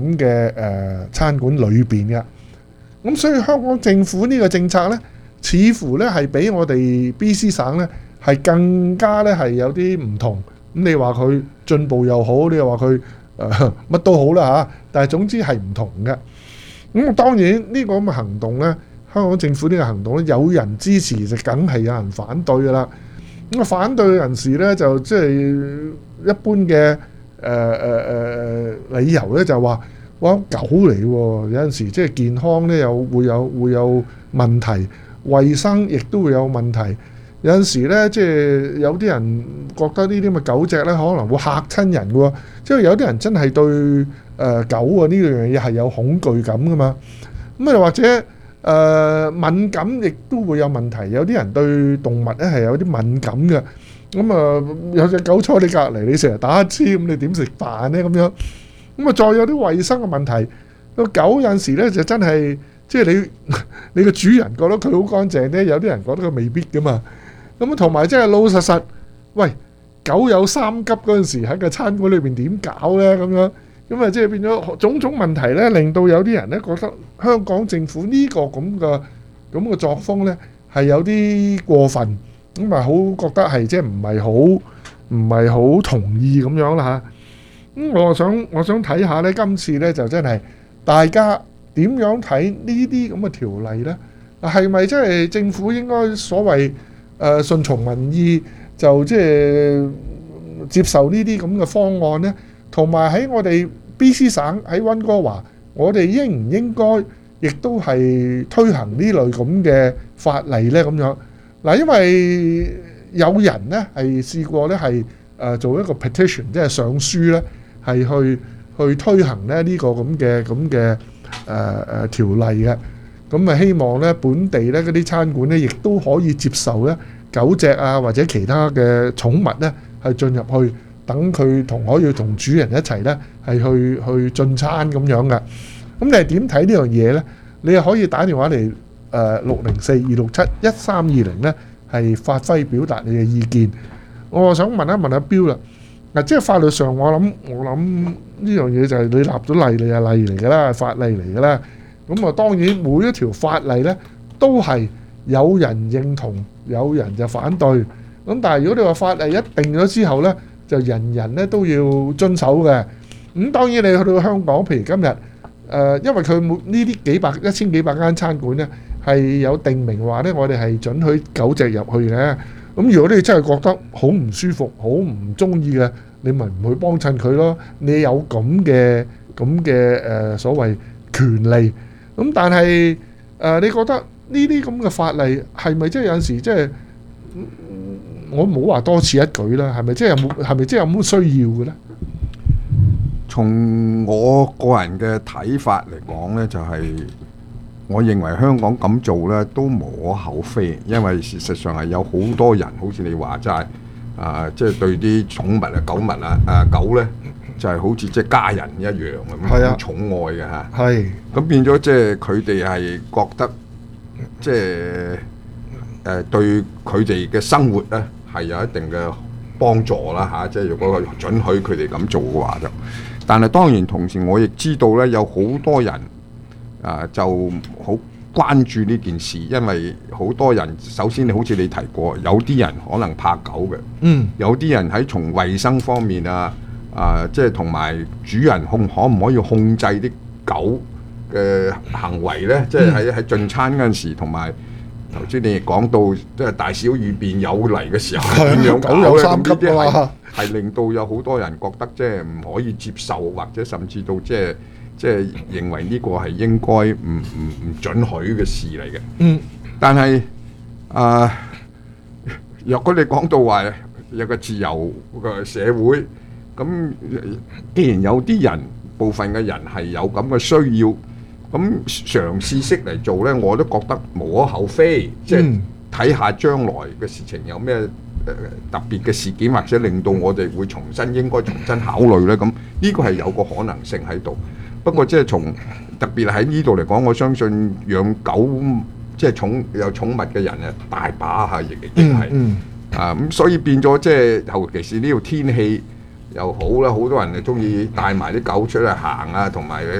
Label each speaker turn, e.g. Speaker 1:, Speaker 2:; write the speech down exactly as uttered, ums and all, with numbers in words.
Speaker 1: 咁嘅誒餐館裏邊嘅。咁所以香港政府呢個政策呢，似乎呢係比我哋 B C 省呢係更加呢係有啲唔同。咁你話佢進步又好，你又話佢誒乜都好啦嚇，但係總之係唔同嘅。咁當然呢個咁嘅行動呢，香港政府呢個行動呢，有人支持就梗係有人反對㗎啦。咁啊反對嘅人士呢，就即係一般嘅誒誒誒理由呢，就話哇狗嚟喎，有陣時即係健康呢又會有會有問題，衞生亦都會有問題。有陣時呢，即係有啲人覺得呢啲咁嘅狗隻呢，可能會嚇親人嘅喎。即係有啲人真係對誒、呃、狗啊呢樣嘢係有恐懼感㗎嘛。咁啊或者誒、呃、敏感亦都會有問題。有啲人對動物呢係有啲敏感嘅。咁啊有隻狗坐你隔離，你成日打乞嗤，咁你點食飯呢？咁樣咁啊再有啲衞生嘅問題。個狗有陣時呢就真係即係你你個主人覺得佢好乾淨呢，有啲人覺得佢未必㗎嘛。咁同埋即係老老實實，喂，狗有三急嗰陣時喺個餐館裏邊點搞呢？咁樣咁啊，即係變咗種種問題呢，令到有啲人呢覺得香港政府呢個咁嘅咁嘅作風呢係有啲過分，咁啊好覺得係即係唔係好唔係好同意咁樣啦嚇。咁我想我想睇下呢，今次呢就真係大家點樣睇呢啲咁嘅條例呢？係咪真係政府應該所謂？誒、呃、順從民意就即係接受呢啲咁嘅方案呢，同埋喺我哋 B C 省喺溫哥華，我哋應唔應該亦都係推行呢類咁嘅法例呢？咁樣嗱，因為有人呢係試過呢係誒做一個 petition， 即係上書呢係去去推行咧呢個咁嘅咁嘅誒誒條例嘅。咁啊，希望咧本地咧嗰啲餐館咧，亦都可以接受咧狗隻啊，或者其他嘅寵物咧，係進入去，等佢同可以同主人一齊咧，係去去進餐咁樣嘅。咁你係點睇呢樣嘢咧？你係可以打電話嚟誒六零四二六七一三二零咧，係發揮表達你嘅意見。我想問一問阿標啦，嗱，即係法律上我諗我諗呢樣嘢就係你立咗例，你係例嚟㗎啦，法例嚟㗎啦。咁啊，當然每一條法例呢都係有人認同，有人就反對。咁但係如果你話法例一定咗之後呢，就人人呢都要遵守嘅。咁當然你去到香港，譬如今日誒、呃，因為佢每呢啲幾百一千幾百間餐館呢係有定明話呢，我哋係准許狗隻入去嘅。咁如果你真係覺得好唔舒服、好唔中意嘅，你咪唔去幫襯佢咯。你有咁嘅咁嘅誒所謂權利。咁但係誒、呃，你覺得呢啲咁嘅法例係咪即係有陣時即係我唔好話多此一舉啦？係咪即係有冇係咪即係有冇需要嘅咧？
Speaker 2: 從我個人嘅睇法嚟講呢，就係、是、我認為香港咁做呢都無可厚非，因為事實上係有好多人，好似你話齋啊，即、就、係、是、對啲寵物啊、狗物啊、啊狗呢。就係好似即係家人一樣咁，好寵愛嘅嚇。係咁變咗，即係佢哋係覺得，即係誒對佢哋嘅生活咧係有一定嘅幫助啦嚇。即係如果佢准許佢哋咁做嘅話就，但係當然同時我亦知道咧有好多人啊就好關注呢件事，因為好多人首先你好似你提過，有啲人可能怕狗嘅，嗯，有啲人喺從衞生方面啊。啊，即係同埋主人控可唔可以控制啲狗嘅行為呢？即係喺喺進餐嗰陣時，同埋頭先你亦講到，即係大小二便有嚟嘅時候點樣搞呢？狗有三急啊！係令到有好多人覺得即係唔可以接受，或者甚至到即係即係認為呢個係應該唔唔唔準許嘅事嚟嘅。嗯，但係啊，若果你講到話有個自由嘅社會。咁既然有啲人部分嘅人係有咁嘅需要，咁嘗試式嚟做呢，我都覺得無可厚非。即係睇下將來嘅事情有咩誒特別嘅事件，或者令到我哋會重新應該重新考慮呢。咁呢個係有個可能性喺度。不過即係從特別喺呢度嚟講，我相信養狗即係寵有寵物嘅人啊，大把嚇，亦亦係啊咁，所以變咗即係尤其是呢條天氣。又好啦，好多人就中意帶埋啲狗出去行啊，同埋